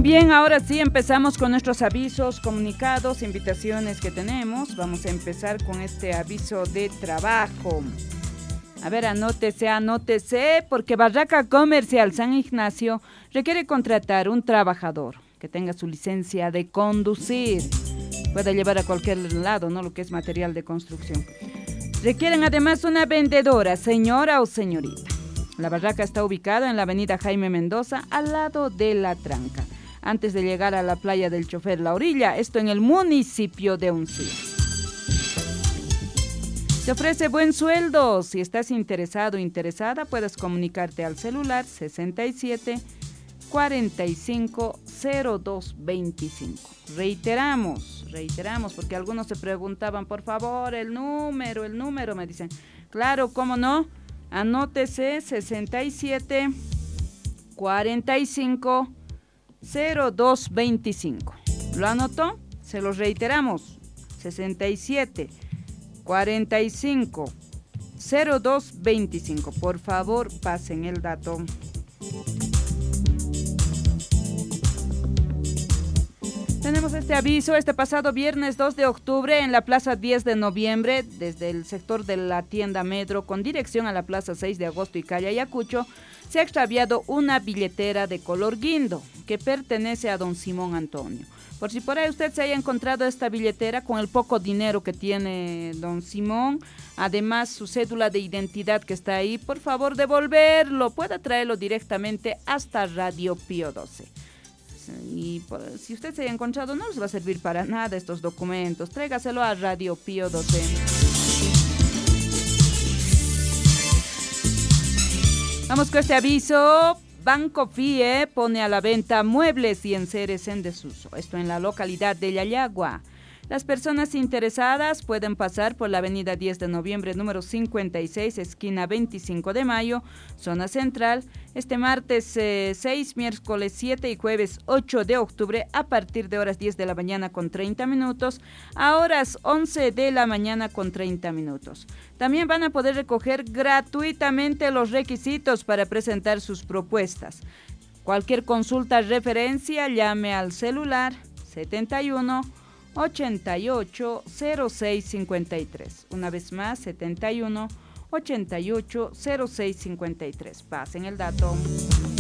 Bien, ahora sí empezamos con nuestros avisos, comunicados, invitaciones que tenemos. Vamos a empezar con este aviso de trabajo. A ver, anótese, porque Barraca Comercial San Ignacio requiere contratar un trabajador que tenga su licencia de conducir. Puede llevar a cualquier lado, ¿no? Lo que es material de construcción. Requieren además una vendedora, señora o señorita. La barraca está ubicada en la avenida Jaime Mendoza, al lado de La Tranca, antes de llegar a la playa del Chofer La Orilla, esto en el municipio de Uncía. Te ofrece buen sueldo. Si estás interesado o interesada, puedes comunicarte al celular 67 45 02 25. Reiteramos, porque algunos se preguntaban, por favor, el número, me dicen. Claro, ¿cómo no? Anótese 67 45 02 25. ¿Lo anotó? Se los reiteramos. 67 45 02 25. Por favor, pasen el dato. Tenemos este aviso. Este pasado viernes 2 de octubre en la Plaza 10 de Noviembre, desde el sector de la tienda Metro con dirección a la Plaza 6 de Agosto y calle Ayacucho, se ha extraviado una billetera de color guindo que pertenece a don Simón Antonio. Por si por ahí usted se haya encontrado esta billetera con el poco dinero que tiene don Simón, además su cédula de identidad que está ahí, por favor devolverlo, pueda traerlo directamente hasta Radio Pío 12. Y si usted se haya encontrado, no les va a servir para nada estos documentos, tráigaselo a Radio Pío 12. Vamos con este aviso. Banco FIE pone a la venta muebles y enseres en desuso. Esto en la localidad de Yayagua. Las personas interesadas pueden pasar por la avenida 10 de noviembre, número 56, esquina 25 de mayo, zona central, este martes 6, miércoles 7 y jueves 8 de octubre a partir de horas 10 de la mañana con 30 minutos a horas 11 de la mañana con 30 minutos. También van a poder recoger gratuitamente los requisitos para presentar sus propuestas. Cualquier consulta, referencia, llame al celular 71 88 06 53. Una vez más, 71 88 06 53. Pasen el dato.